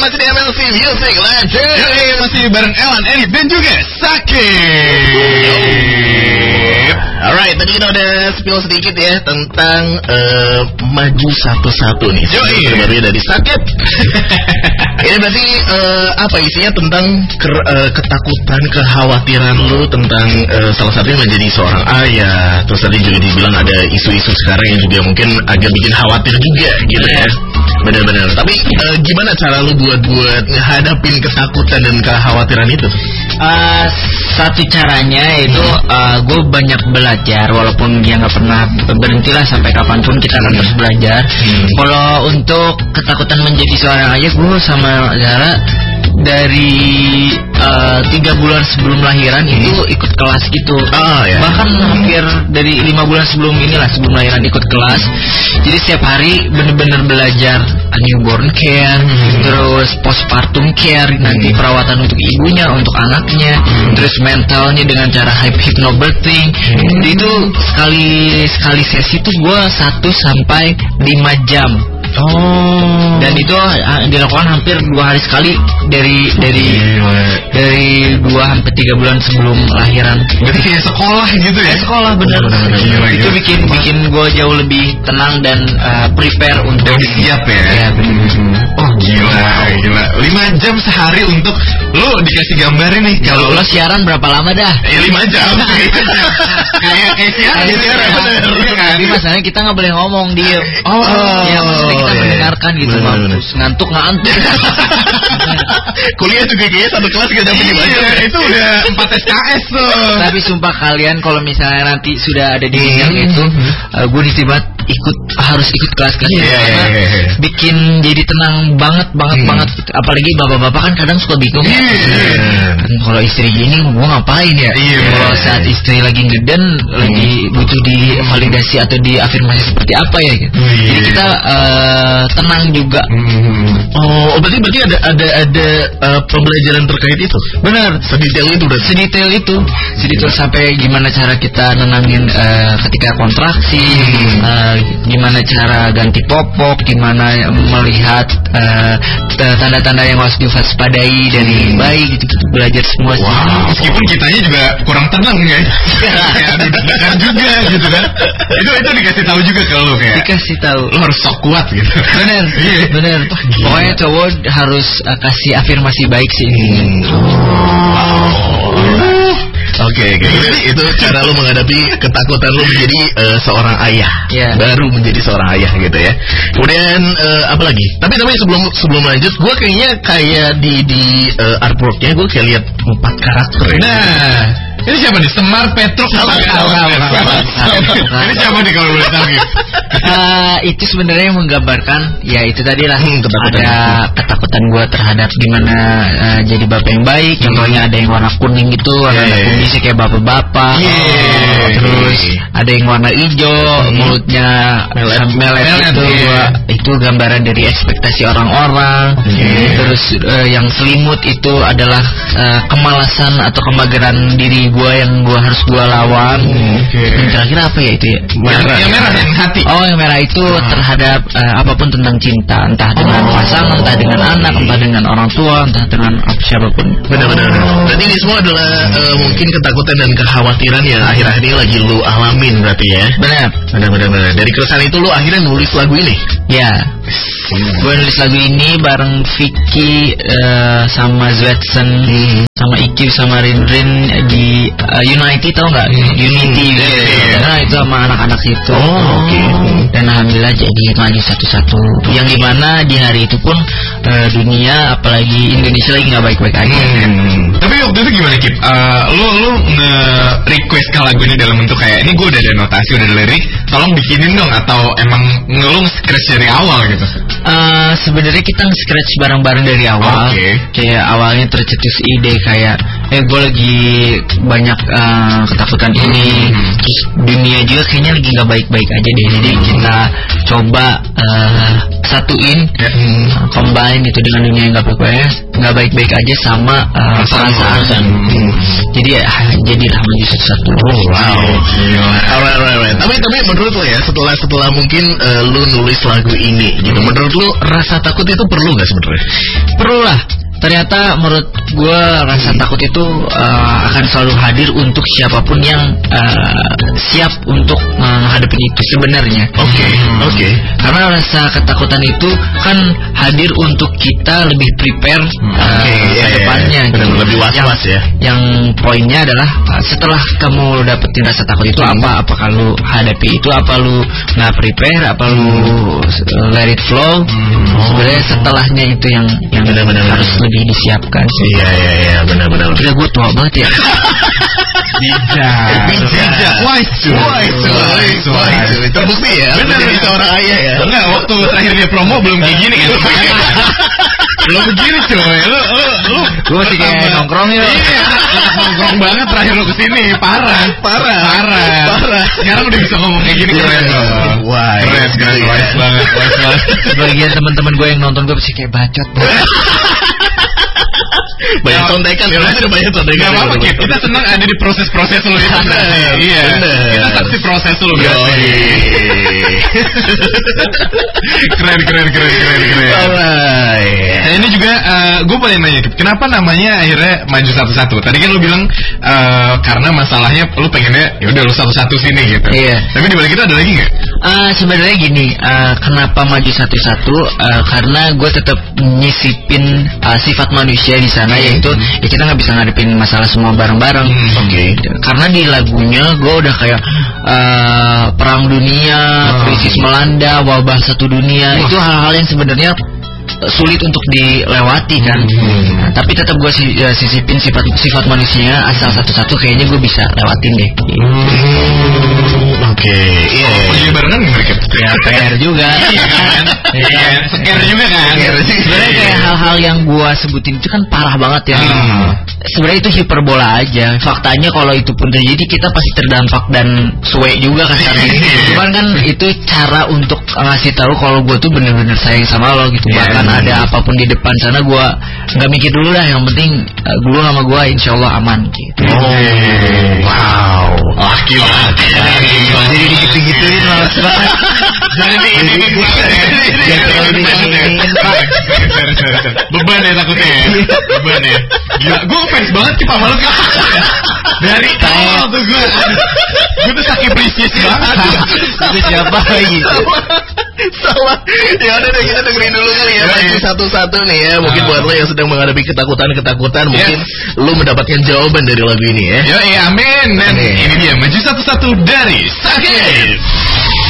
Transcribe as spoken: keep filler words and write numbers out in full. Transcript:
masih di M L C Music Legend. Yoi, masih bareng Elan, Erik dan juga Sakit. Alright, tadi kita udah spill sedikit ya tentang uh, maju satu-satu nih. Yoi, baru dari Sakit. Ini berarti uh, apa isinya tentang ker- uh, ketakutan, kekhawatiran lu tentang uh, salah satunya menjadi seorang ayah. Terus tadi juga dibilang ada isu-isu sekarang yang juga mungkin agak bikin khawatir juga gitu ya. Benar-benar. Tapi uh, gimana cara lu buat-buat ngehadapin ketakutan dan kekhawatiran itu? Uh, satu caranya itu uh, gue banyak belajar, walaupun dia nggak pernah berhentilah sampai kapanpun kita akan terus belajar. Hmm. Kalau untuk ketakutan menjadi seorang ayah, gue sama Zara dari uh, tiga bulan sebelum lahiran hmm. itu ikut kelas gitu. Oh, ya. Bahkan hampir dari lima bulan sebelum inilah sebelum lahiran ikut kelas. Jadi setiap hari benar-benar belajar newborn care, hmm. terus postpartum care, hmm. nanti perawatan untuk ibunya, untuk anaknya, hmm. terus mentalnya dengan cara hypnobirthing. Hmm. Jadi itu sekali sekali sesi itu gue satu sampai lima jam. Oh. Dan itu uh, dilakukan hampir dua hari sekali dari dari Gila. dari dua sampai tiga bulan sebelum lahiran. Berarti kayak sekolah gitu ya? Sekolah benar. Itu bikin bikin gue jauh lebih tenang dan uh, prepare untuk lebih siap ya. Ya benar. Oh gila, gila. lima jam sehari untuk lo dikasih gambarin nih. Kalau lo siaran berapa lama dah? Ya lima jam. Kayak kayak siaran. Tapi masalahnya kita nggak boleh ngomong, diem. Oh. Ya, kita iya. mendengarkan gitu, mampus ngantuk ngantuk. Kuliah juga kayaknya satu kelas gak dapet lima jam. Itu udah empat S K S tuh. Tapi sumpah kalian kalau misalnya nanti sudah ada di yang itu, uh, gue ditibat ikut harus ikut kelas-kelas yeah, karena yeah, yeah. bikin jadi tenang banget banget hmm. banget. Apalagi bapak-bapak kan kadang suka bingung. Yeah, yeah. Kan kalau istri gini gue ngapain ya? Yeah. Kalau saat istri lagi ngeden, hmm. lagi butuh divalidasi atau diafirmasi seperti apa ya? Gitu. Yeah. Jadi kita uh, tenang juga. Hmm. Oh, berarti berarti ada ada ada uh, pembelajaran terkait itu. Benar. Sedetail itu udah. Sedetail itu. Sedetail sampai gimana cara kita nenangin uh, ketika kontraksi. Hmm. Uh, gimana cara ganti popok, gimana melihat uh, tanda-tanda yang harus diwaspadai dari bayi gitu, gitu belajar semua. Wow. Meskipun kitanya juga kurang tenang ya. Kayak deg-degan juga gitu kan. Itu itu dikasih tahu juga ke lo kayak. Dikasih tahu. Lo harus sok kuat gitu. Benar. Benar. Pokoknya cowok harus uh, kasih afirmasi baik sih. Hmm. Oh. Oke, okay, okay. Itu cara lu menghadapi ketakutan lu menjadi uh, seorang ayah, yeah. baru menjadi seorang ayah gitu ya. Kemudian uh, apa lagi? Tapi tapi sebelum sebelum lanjut, gue kayaknya kayak di di uh, artworknya gue kayak lihat empat karakter. Ya. Nah, ini siapa nih? Semar, Petruk, tahu tahu Ini siapa nih kalau boleh tahu? Uh, itu sebenarnya menggambarkan ya itu tadi lah hmm, ketakutan ada itu. Ketakutan gue terhadap gimana uh, jadi bapak yang baik. Hmm. Contohnya ada yang warna kuning itu, warna yeah. kumis kayak bapak-bapak. Yeah. Terus ada yang warna hijau, hmm. mulutnya melet, melet itu. Yeah. Itu gambaran dari ekspektasi orang-orang. Yeah. Terus uh, yang selimut itu adalah uh, kemalasan atau kemageran diri gue yang gue harus gue lawan. Hmm. Okay. Yang terakhir apa ya itu ya? Merah. Yang merah yang hati. Oh, yang merah itu ah. terhadap uh, apapun tentang cinta, entah dengan oh. pasangan, entah dengan anak, entah dengan orang tua, entah dengan siapapun. Benar-benar. Oh. Berarti ini semua adalah uh, mungkin ketakutan dan kekhawatiran yang akhir-akhir ini lagi lu alamin berarti ya. Benar. Benar-benar. Dari keresahan itu lu akhirnya nulis lagu ini. Ya. Hmm. Gue nulis lagu ini bareng Vicky uh, sama Zwetsen, hmm. sama I Q sama Rin-Rin di uh, Unity, tau nggak? Hmm. Unity. Hmm. Yeah, yeah, yeah. Nah itu sama anak-anak itu. Oh, oke. Okay. Dan alhamdulillah jadi maju satu-satu. Yang dimana di hari itu pun uh, dunia apalagi Indonesia lagi nggak baik-baik aja. Hmm. Tapi waktu itu gimana Kip? Uh, lo lo nge-request ke lagu ini dalam bentuk kayak ini gue udah ada notasi, udah ada lirik, tolong bikinin dong, atau emang ngelung scratch dari awal gitu? Uh, sebenarnya kita nge-scratch bareng-bareng dari awal. Okay. Kayak awalnya tercetus ide kayak eh gue lagi banyak uh, ketakutan hmm. ini, terus dunia juga kayaknya lagi nggak baik-baik aja deh. Jadi kita coba uh, satuin, uh, combine gitu dengan dunia yang nggak baik-baik, nggak baik-baik aja sama uh, perasaan. Hmm. Jadi ya jadilah maju satu-satu. Oh wow. Alright, alright, alright. Tapi tapi menurut lo ya setelah setelah mungkin uh, lu nulis lagu ini, gitu. Menurut lu rasa takut itu perlu nggak sebenarnya? Perlu lah. Ternyata menurut gue rasa takut itu uh, akan selalu hadir untuk siapapun yang uh, siap untuk menghadapi itu sebenarnya. Oke, okay, oke. Okay. Karena rasa ketakutan itu kan hadir untuk kita lebih prepare uh, okay, ke yeah, depannya. Yeah, gitu. Lebih was-was ya. Yang poinnya adalah uh, setelah kamu dapetin rasa takut itu hmm. apa? Apakah lu hadapi itu? Apa lu nggak prepare? Apa lu uh, let it flow? Hmm. Sebenarnya setelahnya itu yang yang benar-benar harus lebih disiapkan sih. Iya iya iya benar-benar. Udah gue tua banget ya. Bijak. Bijak. Wise cuy. Wise wise wise. Terbukti ya. Benar jadi seorang ayah ya. Enggak, waktu terakhir dia promo belum kayak gini kan. Belum begini cuy. Lu lu lu lu masih kayak nongkrong ya. Iya. Nongkrong banget terakhir lu kesini. Parah. Parah. Parah. Parah. Sekarang udah bisa ngomong kayak gini keren loh. Wise. Keren keren wise banget. Wise banget. Sebagian teman-teman gue yang nonton gue pasti kayak bacot. Banyak contekan ya, banyak contekan. Gak apa-apa Kit, kita senang ada di proses-proses lo itu. Iya, kita saksi proses lo berarti. Keren, keren, keren, keren, keren. Alright. Nah ini juga uh, gue pengen nanya, kenapa namanya akhirnya maju satu-satu? Tadi kan lu bilang uh, karena masalahnya lu pengennya ya udah lu satu-satu sini gitu. Iya. Tapi di balik itu ada lagi nggak? Uh, sebenarnya gini, uh, kenapa maju satu-satu? Uh, karena gue tetap nyisipin uh, sifat manusia di sana, yaitu ya kita nggak bisa ngadepin masalah semua bareng-bareng. Hmm, Oke. Okay. Karena di lagunya gue udah kayak uh, perang dunia, oh. krisis melanda, wabah satu dunia. Wah. Itu hal-hal yang sebenarnya sulit untuk dilewati kan. Hmm. Nah, tapi tetap gue si, ya, sisipin sifat sifat manusia asal satu-satu kayaknya gue bisa lewatin deh. Hmm. Oke. Okay. Iya. Yeah. Pergi barengan mereka. Ya P R juga. Iya kan. Iya. Scare juga kan. Sebenarnya kayak hal-hal yang gue sebutin itu kan parah banget ya. Hmm. Sebenarnya itu hiperbola aja. Faktanya kalau itu pun terjadi kita pasti terdampak dan suwe juga kan karena ini. Cuman kan itu cara untuk ngasih tahu kalau gue tuh bener-bener sayang sama lo gitu. Yeah. Bahkan ada apapun di depan sana gue nggak mikir dulu lah, yang penting uh, gue sama gue insya Allah aman gitu. Oh, wow, laki-laki. Jadi dikit-gituin males banget. Jadi dikit-gituin Pak. Beban ya takutnya ya. Beban ya. Gila, gue fans banget sih Pak Malu. Dari awal tuh gue, gue tuh sakit precious banget. Itu siapa lagi? Salah. Ya udah deh, kita dengerin dulu kali ya. Maju satu-satu nih ya. Mungkin buat lo yang sedang menghadapi ketakutan-ketakutan, mungkin lo mendapatkan jawaban dari lagu ini ya. Yo, iya, amin. Dan ini dia maju satu-satu dari Sakit.